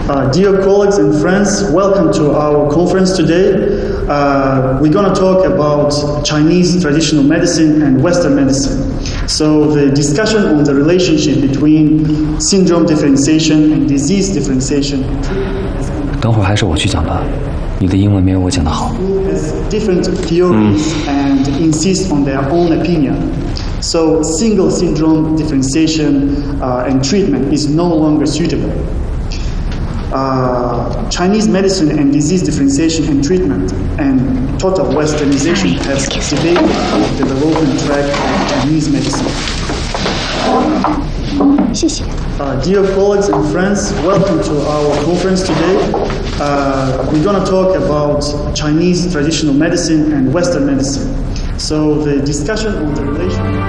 Dear colleagues and friends, welcome to our conference today. We're going to talk about Chinese traditional medicine and Western medicine. So the discussion on the relationship between syndrome differentiation and disease differentiation. 等会儿还是我去讲吧，你的英文没有我讲得好。 Has different theories and insist on their own opinion. So single syndrome differentiation and treatment is no longer suitable. Chinese medicine and disease differentiation and treatment and total westernization has debated the development track of Chinese medicine. 谢谢。 Dear colleagues and friends, welcome to our conference today. We're going to talk about Chinese traditional medicine and Western medicine. So the discussion on the relation